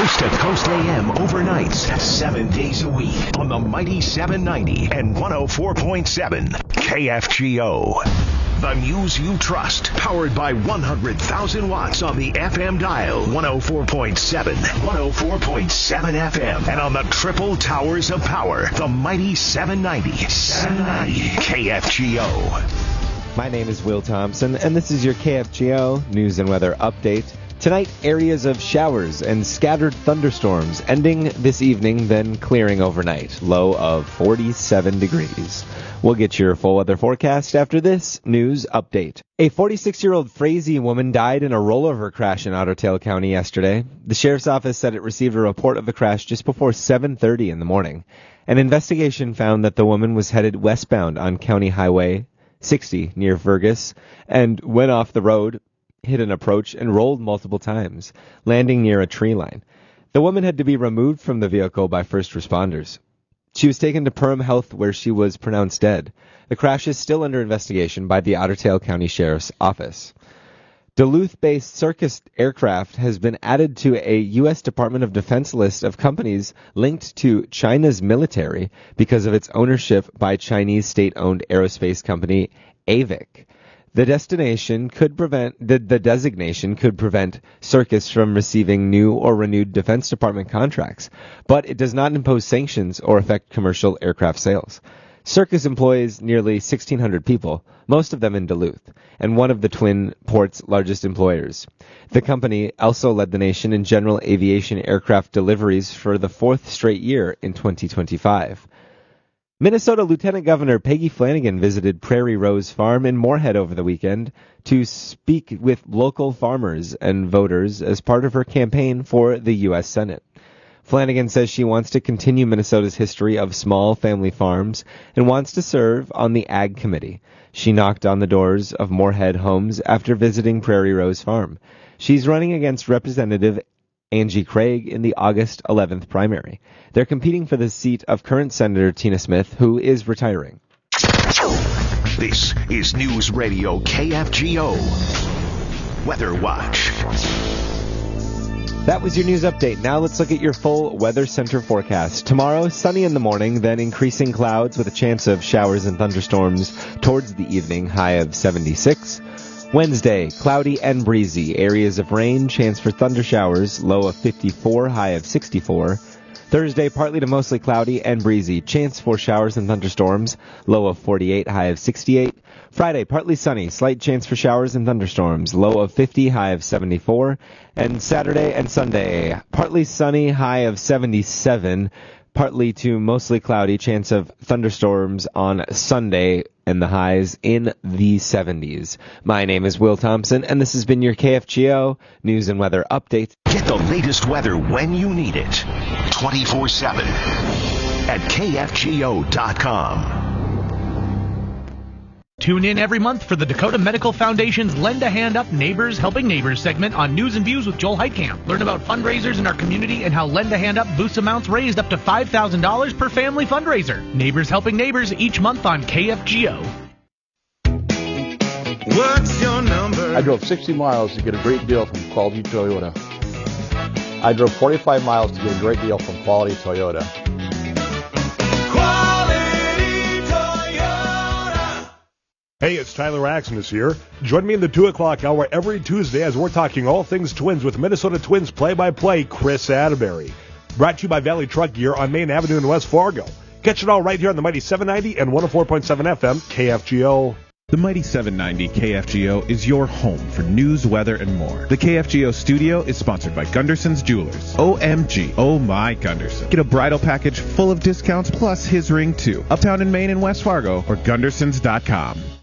Coast to Coast AM overnights 7 days a week on the mighty 790 and 104.7 KFGO. The news you trust, powered by 100,000 watts on the FM dial, 104.7, 104.7 FM, and on the triple towers of power, the mighty 790 KFGO. My name is Will Thompson, and this is your KFGO News and Weather Update. Tonight, areas of showers and scattered thunderstorms, ending this evening, then clearing overnight. Low of 47 degrees. We'll get your full weather forecast after this news update. A 46-year-old Frazee woman died in a rollover crash in Otter Tail County yesterday. The sheriff's office said it received a report of the crash just before 7:30 in the morning. An investigation found that the woman was headed westbound on County Highway 60 near Fergus and went off the road, hit an approach, and rolled multiple times, landing near a tree line. The woman had to be removed from the vehicle by first responders. She was taken to Perham Health, where she was pronounced dead. The crash is still under investigation by the Otter Tail County Sheriff's Office. Duluth-based Circus Aircraft has been added to a U.S. Department of Defense list of companies linked to China's military because of its ownership by Chinese state-owned aerospace company AVIC. The designation could prevent Circus from receiving new or renewed Defense Department contracts, but it does not impose sanctions or affect commercial aircraft sales. Circus employs nearly 1,600 people, most of them in Duluth, and one of the Twin Ports' largest employers. The company also led the nation in general aviation aircraft deliveries for the fourth straight year in 2025. Minnesota Lieutenant Governor Peggy Flanagan visited Prairie Rose Farm in Moorhead over the weekend to speak with local farmers and voters as part of her campaign for the U.S. Senate. Flanagan says she wants to continue Minnesota's history of small family farms and wants to serve on the Ag Committee. She knocked on the doors of Moorhead homes after visiting Prairie Rose Farm. She's running against Representative Angie Craig in the August 11th primary. They're competing for the seat of current Senator Tina Smith, who is retiring. This is News Radio KFGO Weather Watch. That was your news update. Now let's look at your full Weather Center forecast. Tomorrow, sunny in the morning, then increasing clouds with a chance of showers and thunderstorms towards the evening, high of 76. Wednesday, cloudy and breezy. Areas of rain, chance for thunder showers, low of 54, high of 64. Thursday, partly to mostly cloudy and breezy. Chance for showers and thunderstorms, low of 48, high of 68. Friday, partly sunny. Slight chance for showers and thunderstorms, low of 50, high of 74. And Saturday and Sunday, partly sunny, high of 77. Partly to mostly cloudy, chance of thunderstorms on Sunday, and the highs in the 70s. My name is Will Thompson, and this has been your KFGO News and Weather Update. Get the latest weather when you need it, 24/7 at KFGO.com. Tune in every month for the Dakota Medical Foundation's Lend a Hand Up Neighbors Helping Neighbors segment on News and Views with Joel Heitkamp. Learn about fundraisers in our community and how Lend a Hand Up boosts amounts raised up to $5,000 per family fundraiser. Neighbors Helping Neighbors each month on KFGO. What's your number? I drove 60 miles to get a great deal from Quality Toyota. I drove 45 miles to get a great deal from Quality Toyota. Hey, it's Tyler Axness here. Join me in the 2 o'clock hour every Tuesday as we're talking all things Twins with Minnesota Twins play-by-play Chris Atterbury. Brought to you by Valley Truck Gear on Main Avenue in West Fargo. Catch it all right here on the Mighty 790 and 104.7 FM KFGO. The Mighty 790 KFGO is your home for news, weather, and more. The KFGO studio is sponsored by Gunderson's Jewelers. OMG. Oh my Gunderson. Get a bridal package full of discounts plus his ring too. Uptown in Maine and West Fargo or Gundersons.com.